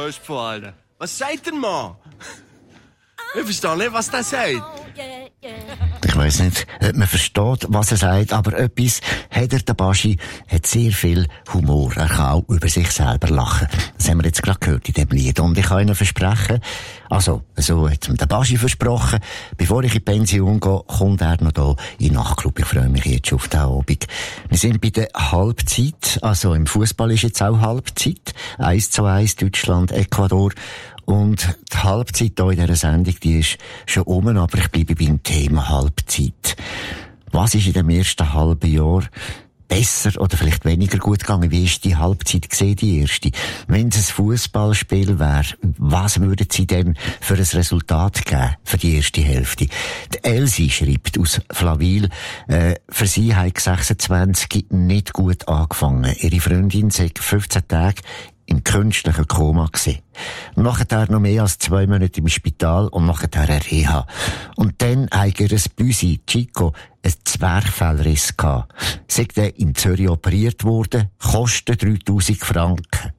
grösste von allen. Was sagt der Mann? Ich verstehe nicht, was der sagt. Ich weiss nicht, ob man versteht, was er sagt, aber etwas hat er, der Baschi, hat sehr viel Humor. Er kann auch über sich selber lachen. Das haben wir jetzt gerade gehört in dem Lied. Und ich kann Ihnen versprechen, also, so hat mir der Baschi versprochen, bevor ich in die Pension gehe, kommt er noch hier in den Nachtclub. Ich freue mich jetzt schon auf den Abend. Wir sind bei der Halbzeit, also im Fußball ist jetzt auch Halbzeit. 1:1 Deutschland, Ecuador. Und die Halbzeit hier in dieser Sendung, die ist schon um, aber ich bleibe beim Thema Halbzeit. Was ist in dem ersten halben Jahr besser oder vielleicht weniger gut gegangen? Wie ist die Halbzeit gesehen, die erste? Wenn es ein Fußballspiel wäre, was würden Sie denn für ein Resultat geben für die erste Hälfte? Die Elsie schreibt aus Flawil, für sie hat 26 nicht gut angefangen. Ihre Freundin sagt 15 Tage im künstlichen Koma gewesen. Nachher noch mehr als 2 Monate im Spital und nachher eine Reha. Und dann hat ihr ein Büsi, Chico, ein Zwerchfellriss gehabt. Sagt er in Zürich operiert worden, kostet 3000 Franken.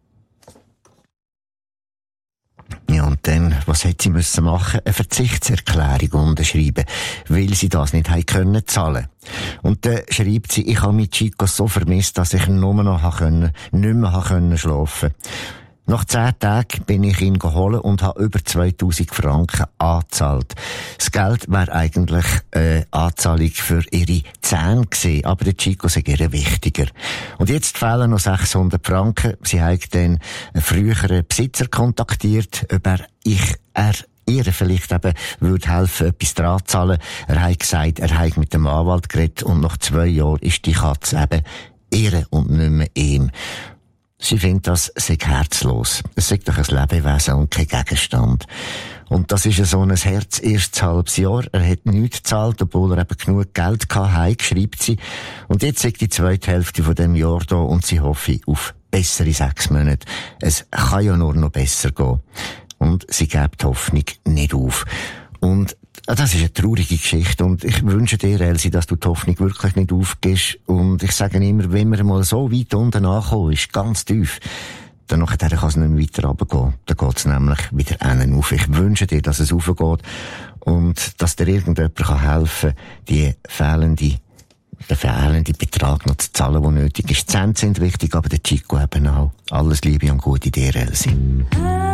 Ja, und dann, was hätte sie müssen machen? Eine Verzichtserklärung unterschreiben, weil sie das nicht haben können zahlen. Und dann schreibt sie, ich habe mit Chico so vermisst, dass ich nur noch nicht mehr schlafen. Nach 10 Tagen bin ich ihn geholt und habe über 2000 Franken angezahlt. Das Geld wäre eigentlich Anzahlung für ihre Zähne gewesen, aber der Chico sei ihr wichtiger. Und jetzt fehlen noch 600 Franken. Sie hat dann einen früheren Besitzer kontaktiert, ob ihr vielleicht eben würde helfen, etwas dran zu zahlen. Er hat gesagt, er hat mit dem Anwalt geredet und nach 2 Jahren ist die Katze eben ihr und nicht mehr ihm. Sie findet, das sei herzlos. Es sei doch ein Lebewesen und kein Gegenstand. Und das ist ja so ein Herz erstes halbes Jahr. Er hat nichts gezahlt, obwohl er eben genug Geld hatte, schreibt sie. Und jetzt sagt die zweite Hälfte von dem Jahr da und sie hoffe auf bessere 6 Monate. Es kann ja nur noch besser gehen. Und sie gibt die Hoffnung nicht auf. Und das ist eine traurige Geschichte und ich wünsche dir, Elsie, dass du die Hoffnung wirklich nicht aufgibst. Und ich sage immer, wenn man mal so weit unten ankommt, ist ganz tief, dann nachher kann es nicht mehr weiter runtergehen. Dann geht es nämlich wieder hinten auf. Ich wünsche dir, dass es raufgeht und dass dir irgendjemand helfen kann, den fehlenden Betrag noch zu zahlen, der nötig ist. Die Cent sind wichtig, aber der Chico eben auch. Alles Liebe und Gute dir, Elsie.